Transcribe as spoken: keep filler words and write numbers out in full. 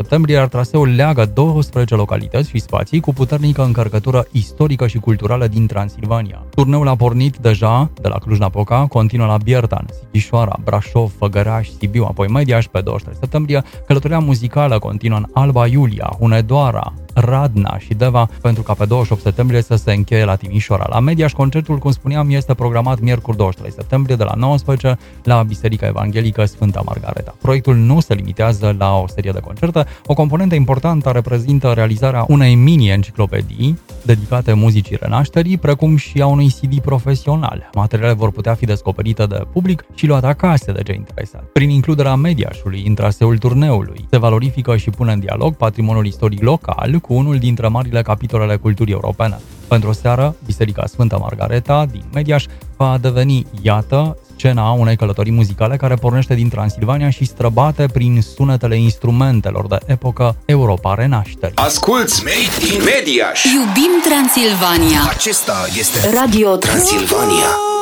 septembrie, iar traseul leagă douăsprezece localități și spații cu puternică încărcătură istorică și culturală din Transilvania. Turneul a pornit deja de la Cluj-Napoca, continuă la Biertan, Sighișoara, Brașov, Făgăraș, Sibiu, apoi Mediaș pe douăzeci și trei septembrie. Călătoria muzicală continuă în Alba Iulia, Hunedoara, Radna și Deva, pentru ca pe douăzeci și opt septembrie să se încheie la Timișoara. La Mediaș, concertul, cum spuneam, este programat miercuri douăzeci și trei septembrie de la nouăsprezece la Biserica Evanghelică Sfânta Margareta. Proiectul nu se limitează la o serie de concerte. O componentă importantă reprezintă realizarea unei mini-enciclopedii dedicate muzicii renașterii, precum și a unui C D profesional. Materialele vor putea fi descoperite de public și luate acasă de cei interesați. Prin includerea Mediașului în traseul turneului, se valorifică și pune în dialog patrimoniul istoric local cu unul dintre marile capitolele culturii europene. Pentru o seară, Biserica Sfânta Margareta din Mediaș va deveni, iată, scena unei călătorii muzicale care pornește din Transilvania și străbate prin sunetele instrumentelor de epocă Europa Renașterii. Asculți Made in Mediaș! Iubim Transilvania! Acesta este Radio Transilvania!